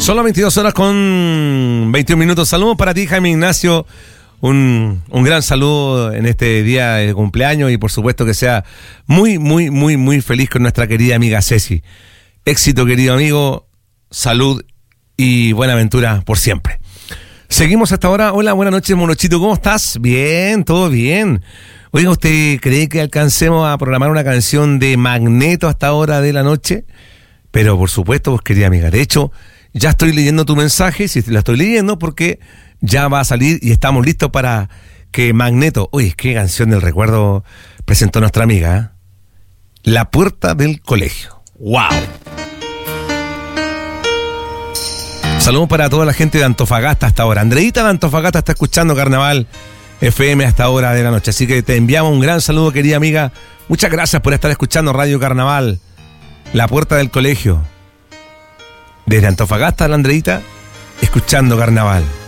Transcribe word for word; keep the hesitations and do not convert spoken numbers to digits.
Son veintidós horas con veintiún minutos. Saludos para ti, Jaime Ignacio. Un, un gran saludo en este día de cumpleaños y por supuesto que sea muy, muy, muy, muy feliz con nuestra querida amiga Ceci. Éxito, querido amigo, salud y buena aventura por siempre. Seguimos hasta ahora. Hola, buenas noches, Monochito, ¿cómo estás? Bien, todo bien. Oiga, ¿usted cree que alcancemos a programar una canción de Magneto hasta ahora de la noche? Pero por supuesto, pues querida amiga, de hecho, ya estoy leyendo tu mensaje, si la estoy leyendo, porque ya va a salir y estamos listos para que Magneto... Oye, qué canción del recuerdo presentó nuestra amiga, ¿eh? La puerta del colegio. ¡Wow! Saludos para toda la gente de Antofagasta hasta ahora. Andreita de Antofagasta está escuchando Carnaval F M hasta ahora de la noche. Así que te enviamos un gran saludo, querida amiga. Muchas gracias por estar escuchando Radio Carnaval. La puerta del colegio. Desde Antofagasta, la Andreita, escuchando Carnaval.